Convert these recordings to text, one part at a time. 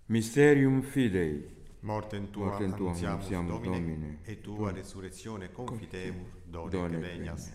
Mysterium Fidei. Mortem tua annunziamus, Domine, et tua resurrectione confitemur, donec venias.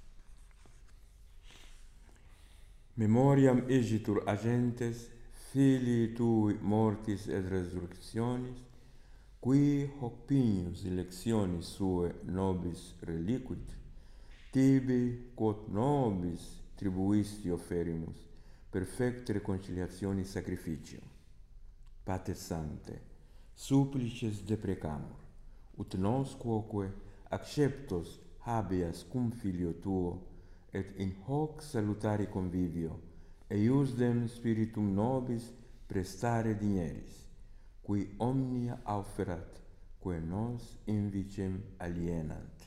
Memoriam igitur agentes, filii tui mortis et resurrectionis, qui hoc pignus electionis sue nobis reliquit, tibi quod nobis tribuisti offerimus, perfecte reconciliatione sacrificium. Pater Sancte, supplices deprecamur, ut nos quoque acceptos habeas cum filio tuo, et in hoc salutari convivio, eiusdem spiritum nobis prestare digneris, qui omnia auferat, quae nos invicem alienant.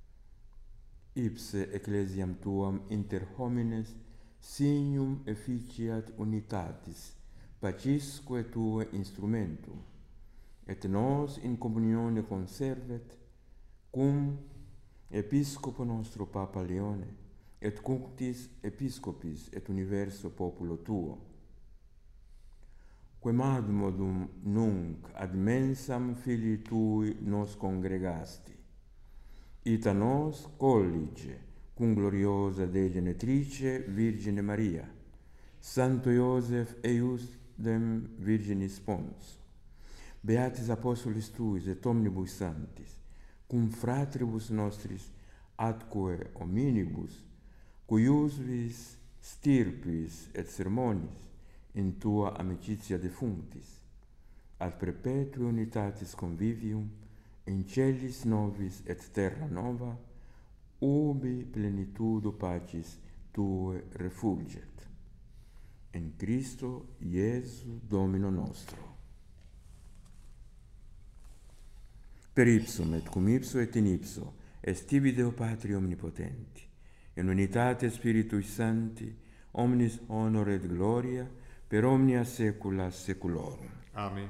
Ipse ecclesiam tuam inter homines signum efficiat unitatis, pacisque tue instrumentum, et nos in communione conservet, cum Episcopo nostro Papa Leone, et cunctis Episcopis et universo populo tuo, quem ad modum nunc ad mensam filii tui nos congregasti, ita nos collige cum gloriosa Dei Genetrice Virgine Maria, Santo Iosef eiusdem Virginis Pons, Beatis Apostolis tuis et omnibus sanctis, cum fratribus nostris atque hominibus, cuiusvis stirpis et sermonis in tua amicitia defunctis, ad perpetua unitatis convivium in celis novis et terra nova, ubi plenitudo pacis tue refulget. In Christo Iesu Domino nostro. Per ipsum et cum ipso et in ipso est tibi Deo Patri omnipotenti, in unitate Spiritui Sancti, omnis honor et gloria, per omnia saecula saeculorum. Amen.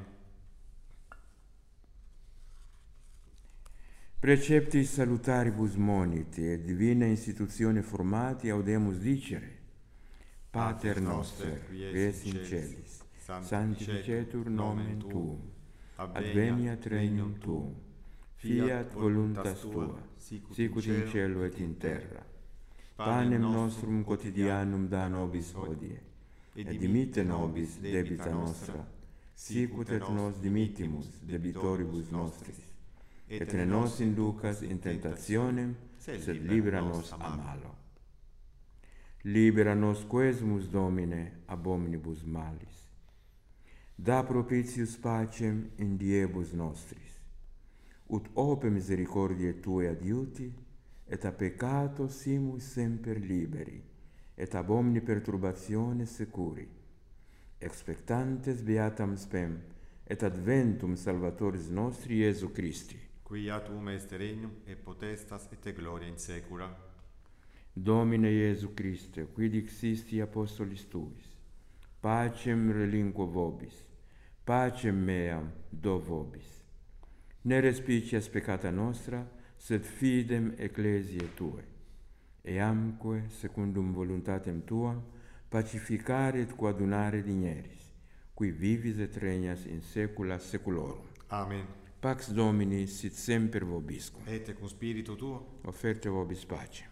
Preceptis salutaribus moniti et divina institutione formati audemus dicere: Pater noster, qui es in celis, sanctificetur nomen tuum, adveniat regnum tuum, fiat voluntas tua, sicut in cielo et in terra. Panem nostrum quotidianum da nobis hodie, et dimitte nobis debita nostra, sicut et nos dimittimus debitoribus nostris, et ne nos inducas in tentationem, sed libera nos a malo. Libera nos quesumus, Domine, ab omnibus malis. Da propitius pacem in diebus nostris, ut ope misericordiae Tue adiuti, et a peccato simus semper liberi, et ab omni perturbatione securi, expectantes beatam spem, et adventum Salvatoris nostri Iesu Christi, Quia tuum est regnum, et potestas, et gloria in saecula. Domine Iesu Christe, qui dixisti apostolis Tuis, pacem relinquo vobis, pacem meam do vobis. Ne respicias peccata nostra, sed fidem ecclesiae Tuae, eamque, secundum voluntatem Tuam, pacificare et coadunare digneris, qui vivis et regnas in saecula saeculorum. Amen. Pax Domini sit semper vobiscum. Et cum spiritu tuo. Offerte vobis pacem.